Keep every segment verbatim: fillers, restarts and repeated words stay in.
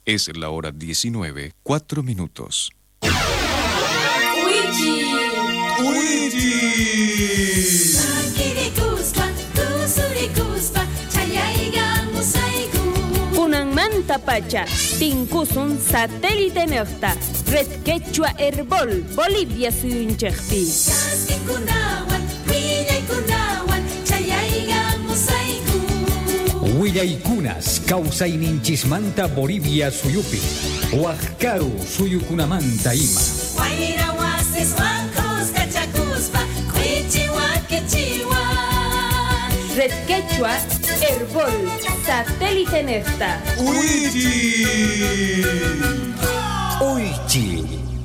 Es la hora diecinueve, cuatro minutos. Kunan manta pacha, tinkusun satélite nerta, red quechua herbol, Bolivia suyunchekpi. Huillaykunas, kawsayninchismanta Bolivia suyupi, Huajcaru suyukunamanta ima. Red quechua herbol, satélite nerta. Uichi. Uichi.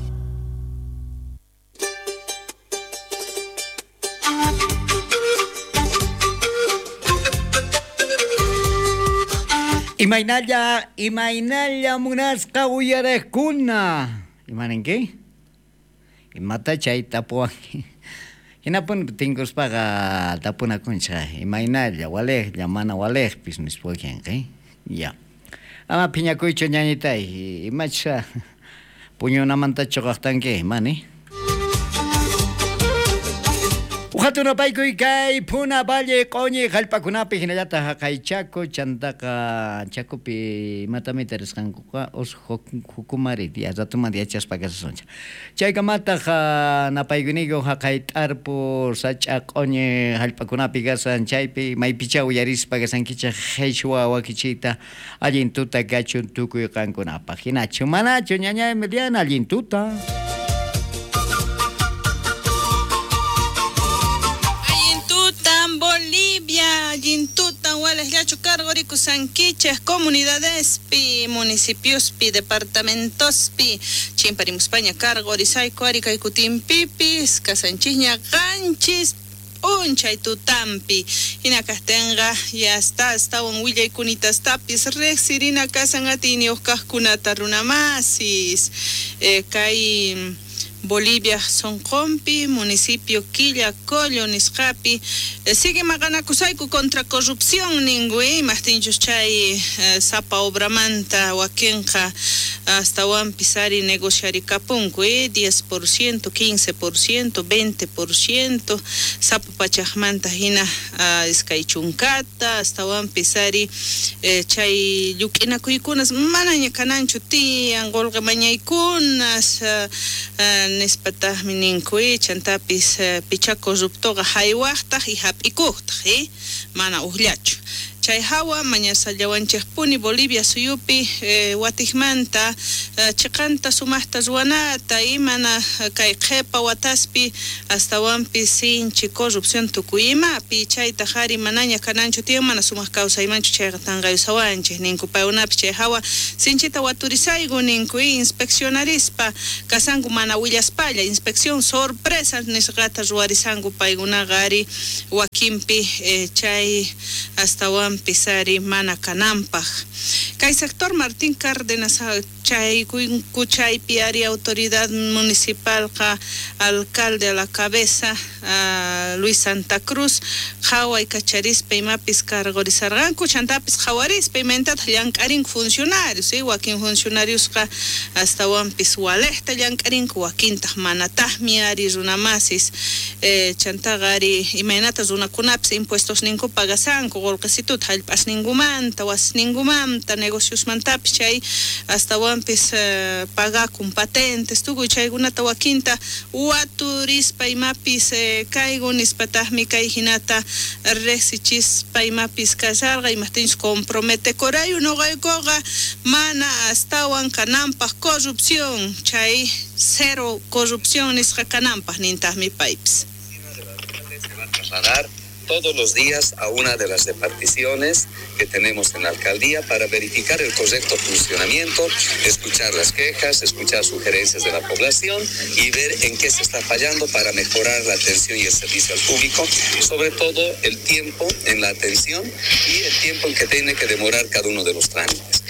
Imaynalla, imaynalla munasqa uyarekuna. Imanenki? Imata chay tapuaki. Hinapun tinkuspaqa tapunakuncha. Imaynalla, walejlla, mana walejpis nispukenki. Ya. Ama phiñakuychu ñañitay. Imacha puñunamanta chuqaqtanki, mani. Uhatuna paykuy kay puna valle qoñi hallp'akunapi hinallata haqaychaku chantaqa chakupi matamita risqankuqa os hukumari diazatuma diachaspa kasasuncha chaykamataqa napaykuniku haqay t'arpu sacha qoñi hallp'akunapi kasan chaypi maypicha uyarispa kasankicha qhechwa wakichita allin tuta kachun tukuy qankunapaq hinachu manachu ñañay mediana allin tuta. Jintuta Gualeslachu Cargoricu Sanquiches, comunidades pi, municipios pi, departamentos pi, Chimpari España Cargori, Saico, Arica y Cutimpipis, Casanchiña, Ganchis, Unchay Tutampi, Ina Castenga, ya está, está un Willa y Cunitas Tapis, Rex, Irina Casangatini, Oscar Cunata Runamasis, eh, Kai. Bolivia son compi, municipio Quilla, Collo, Niscapi, eh, sigue Maganakusaiku contra corrupción, ningüe, Martinchus Chay, eh, Sapa Obramanta, Huaquenja, hasta Juan Pisari negociar y Capunque, diez por ciento, quince por ciento, veinte por ciento, Sapa Pachajmanta, Hina, uh, Escaichuncata, hasta Juan Pisari, eh, Chay, Yukina Kuikunas, Manaña Canancho, Ti, Angolga Mañaikunas, uh, uh, Nespatah mininkui chantapis picha corruptoga haywaqtaq y hap'ikuqtaq eh mana uqllachu chay hawa maña sallawanchikpuni Bolivia suyupi eh, watijmanta eh, chiqanta sumaqta ruwanata y mana kay qhipa wataspi hasta wanpi sinchi corrupción tukuyimapi chayta qhari manaña kananchu tiyan mana sumaq kawsaymanchu chayqa tanqayu sawanchik ninku paykunapi chay hawa sinchita waturisayku ninku inspeccionarispa kasanku mana willaspalla inspección sorpresa nisqata ruwarisanku paykunaqa ari wakinpi eh, chay hasta wan pisari mana kananpaq kay sector Martín Cárdenas chay kuchaypi ari autoridad municipal ka alcalde a la cabeza uh, Luis Santa Cruz haway kacharispa imapis cargorizarqanku chantapis hawarispa imantataq llank'arin funcionarios eh wakin funcionarios ka hasta wanpis walejta llank'arinku wakintaq manataqmi ari runamasis eh, chantaqa ari imaynatas runakunapis impuestos ninku pagasanku qolqisituta hallp'asningumanta wasningumanta negociosmantapis chay hasta wanpis uh, pagakun patentes tukuy chaykunata wakinta waturispa imapis eh, kaygu nispataqmi kay hinata resichispa imapis kasarqa imaptinchus compromete korayu noqaykuqa mana astawan kananpaq corrupción chay cero corrupción nisqa kananpaq nintaqmi paypis. Se va a trasladar todos los días a una de las reparticiones que tenemos en la alcaldía para verificar el correcto funcionamiento, escuchar las quejas, escuchar sugerencias de la población y ver en qué se está fallando para mejorar la atención y el servicio al público, y sobre todo el tiempo en la atención y el tiempo en que tiene que demorar cada uno de los trámites.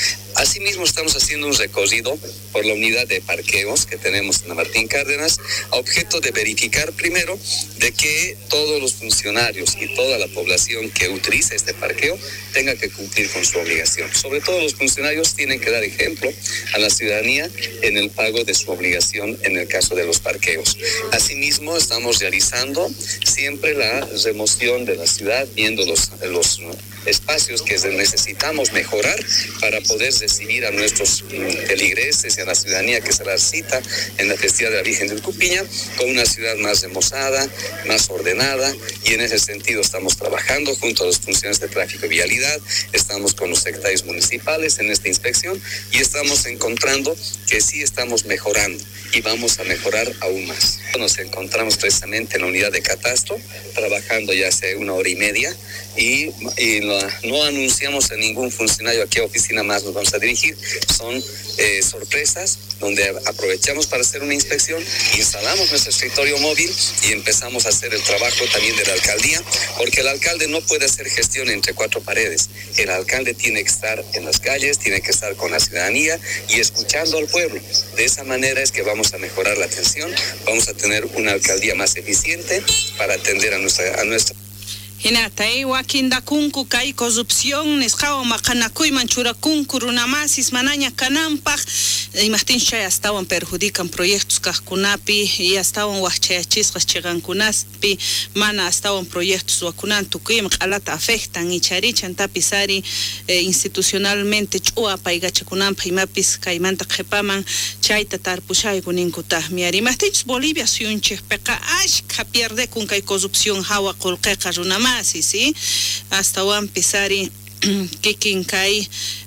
Asimismo, estamos haciendo un recorrido por la unidad de parqueos que tenemos en la Martín Cárdenas, a objeto de verificar primero de que todos los funcionarios y toda la población que utiliza este parqueo tenga que cumplir con su obligación. Sobre todo los funcionarios tienen que dar ejemplo a la ciudadanía en el pago de su obligación en el caso de los parqueos. Asimismo, estamos realizando siempre la remoción de la ciudad, viendo los, los espacios que necesitamos mejorar para poder recibir a nuestros feligreses y a la ciudadanía que se la cita en la festividad de la Virgen del Cupiña con una ciudad más remozada, más ordenada, y en ese sentido estamos trabajando junto a los funcionarios de tráfico y vialidad, estamos con los secretarios municipales en esta inspección y estamos encontrando que sí estamos mejorando y vamos a mejorar aún más. Nos encontramos precisamente en la unidad de catastro, trabajando ya hace una hora y media, y, y no, no anunciamos a ningún funcionario a qué oficina más nos vamos a dirigir. Son eh, sorpresas donde aprovechamos para hacer una inspección, instalamos nuestro escritorio móvil y empezamos a hacer el trabajo también de la alcaldía, porque el alcalde no puede hacer gestión entre cuatro paredes. El alcalde tiene que estar en las calles, tiene que estar con la ciudadanía y escuchando al pueblo. De esa manera es que vamos a mejorar la atención, vamos a tener una alcaldía más eficiente para atender a nuestra a nuestra Hinatay wakinda kunku kay corrupción nisqawan maqanakuyman churakunku runamasis manaña kanampaq imaqtin chay astawan perjudican proyectos kaqkunapi y astawan waqchayachisqas chiqankunaspi mana astawan proyectos wakunan tukuyman q'alata afectan y charichan tapisari eh, institucionalmente ch'uwa paygachakunanpaq imapis kaymanta qhipaman chayta tarpushayku ninkutaq miyari imaqtinchus Bolivia suyunchikpiqa ashkha pierdekun kay corrupción hawa qulqiqa runama Sí, sí, hasta van pisari kikin kai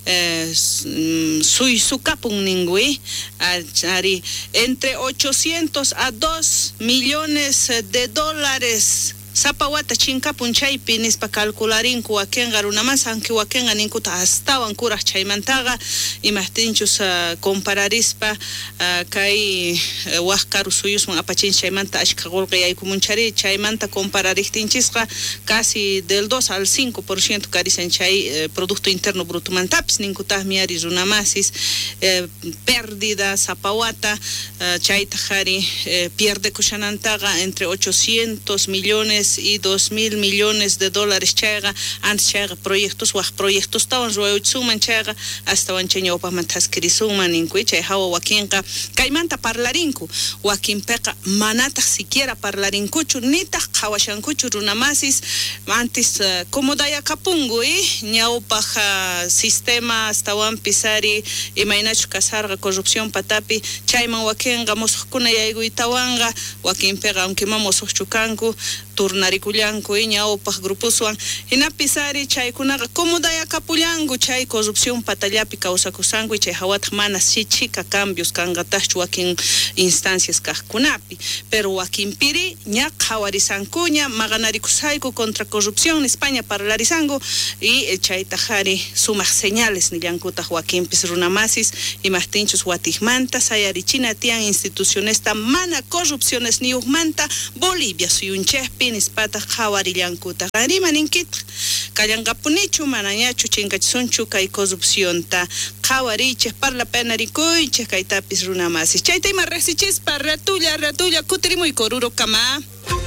sui sukapun ningui ari entre ochocientos a dos millones de dólares sapawata chinkapun chaypi nispa calcularinku wakenga runamas anki wakenga ninkuta astawan kuraq chaymantaqa imaqtinchus uh, compararispa uh, kay uh, waqkaru suyusman apachinch chaymanta ashka qulqi yaykumunchari chaymanta comparariktinchisqa casi del dos al cinco por ciento karisan chay uh, producto interno bruto mantapis ninkutaq miyari runamasis uh, pérdida sapawata uh, chayta qari uh, pierde kushanantaqa entre ochocientos millones y dos mil millones de dólares chayga antes chayga proyectos waq proyectos tawan ruayuchsuman chayga hasta wancheño opamataskrisuman ninkui chay hawa wakinqa kaymanta parlarinku wakinpiqa manataq siquiera parlarinkuchu nitaq qhawashankuchu runamasis antes uh, comodaya kapungu y ñawpaq uh, sistema astawan pisari imaynachu kasarqa corrupción patapi chayman wakinqa musuqkuna yayguytawanga wakinpiqa aunque ma musuqchu kanku turnarikullanku y ñawpaq grupuswan hinapisari chaykunaqa comodaya kapullanku chay corrupción patallapi kawsakusanku y chay hawataq mana sichika cambios kanqataqchu wakin instancias kaqkunapi pero wakinpiri ña qhawarisankuña maqanarikusayku contra corrupción en España parlarisanku y chaytaqari sumaq señales nillankutaq wakinpis runamasis imaqtinchus watijmanta sayarichina tiyan institucionesta mana corrupciones niyuqmanta Bolivia suyunchejpi nispata qhawarillankuta qanima ninkitaq kallanqapunichu manañachu chinkachisunchu kay corrupcionta qhawarichej parla pena rikuychej kaytapis runamasis chayta ima riqsichispa ratulla ratulla kutirimuyku koruro kama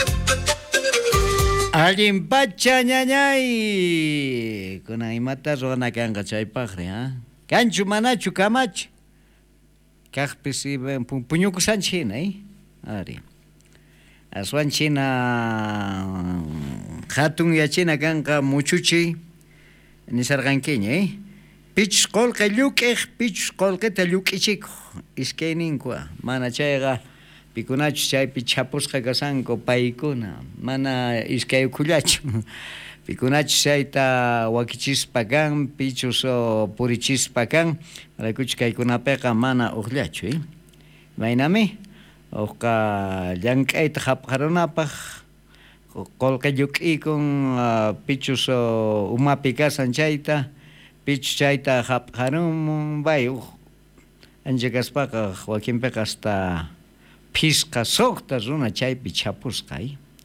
Allimpacha ñañay kunan imata ruana kanqa chaypaqri ha kanchu manachu kamachu kaqpis puñukusanchik hina eh ari aswan china hatun yachina kanqa muchuchi nisarqankiña eh pichus qolqa lluq'iq pichus qolqita lluq'ichikuq iskayninkua mana chayqa pikunachu chaypi chapusqa kasanku paykuna mana iskayukullachu pikunachu chayta wakichispa kan pichus purichispa kan raykuchu kaykunapiqa mana uqllachu eh maynami Oka llank'ayta hapqarunapaq qolqa lluq'ikun pichus umapi kasan chayta pichus chayta hapqarumun bay ancha kaspaqa wakinpiqa hasta phisqa suqta runa chaypi chapusqa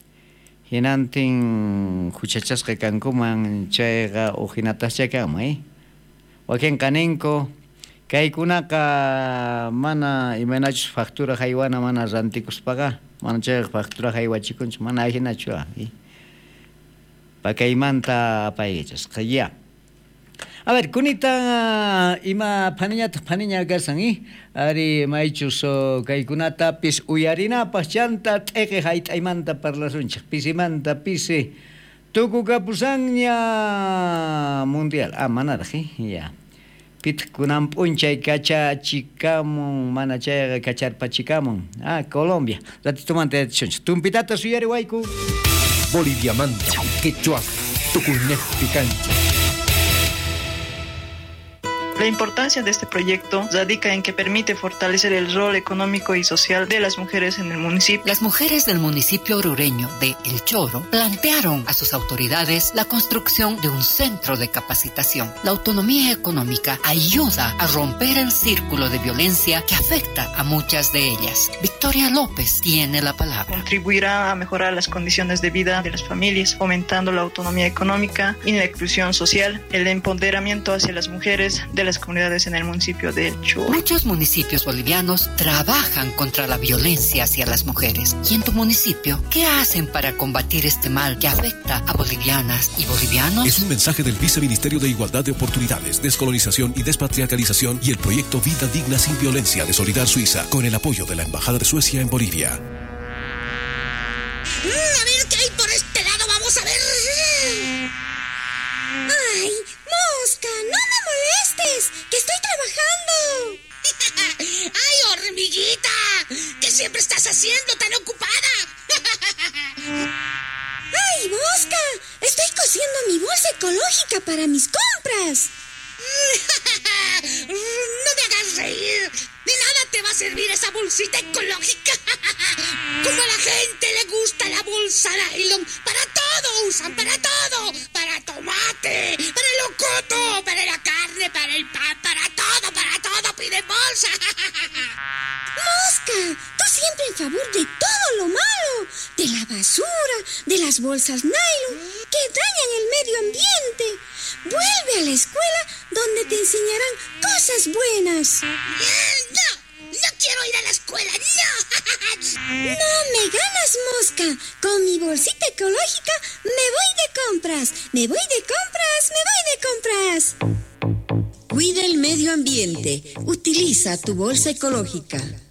hinantin huchachasqa kankuman chayqa ujinataqcha kanman wakinqa ninku Kaykunaka mana imanachus factura haywana mana rantikuspaqa mana chay factura haywachikunchu mana ajinachu eh. Pakaymanta apaychas ya. A ver, kunita ima paniñata paniña karsan eh. Ari maychus kaykunatapis uyarinapas chanta t'eqe hayt'aymanta parlasunchik pisimanta pisi tukukapusanña mundial ah manaraq eh. Ya. Pit kunan punchay kachachikamun mana chay kacharpachikamun ah Colombia ratitumanta chunch tumpitata suyari wayku Bolivia manta quechua tukunejpi kancha. La importancia de este proyecto radica en que permite fortalecer el rol económico y social de las mujeres en el municipio. Las mujeres del municipio orureño de El Choro plantearon a sus autoridades la construcción de un centro de capacitación. La autonomía económica ayuda a romper el círculo de violencia que afecta a muchas de ellas. Victoria López tiene la palabra. Contribuirá a mejorar las condiciones de vida de las familias, fomentando la autonomía económica y la inclusión social, el empoderamiento hacia las mujeres de las comunidades en el municipio de El Choro. Muchos municipios bolivianos trabajan contra la violencia hacia las mujeres. ¿Y en tu municipio qué hacen para combatir este mal que afecta a bolivianas y bolivianos? Es un mensaje del Viceministerio de Igualdad de Oportunidades, Descolonización y Despatriarcalización y el proyecto Vida Digna Sin Violencia de Solidar Suiza, con el apoyo de la Embajada de Suecia en Bolivia. Mm, a ver qué hay por este lado, vamos a ver. Ay, mosca, no me molestes, que estoy trabajando. Ay, hormiguita, ¿qué siempre estás haciendo tan ocupada? Ay, mosca, estoy cosiendo mi bolsa ecológica para mis compras. No me hagas reír, de nada te va a servir esa bolsita ecológica. Como a la gente le gusta la bolsa nylon, para todo usan, para todo, para tomate, para el locoto, para la carne, para el pan, para todo, para todo piden bolsa. Mosca, tú siempre en favor de todo lo malo, de la basura, de las bolsas nylon, que dañan el medio ambiente. Vuelve a la escuela donde te enseñarán cosas buenas. ¡No! ¡No quiero ir a la escuela! ¡No! ¡No me ganas, mosca! Con mi bolsita ecológica me voy de compras. Me voy de compras, me voy de compras. Cuida el medio ambiente. Utiliza tu bolsa ecológica.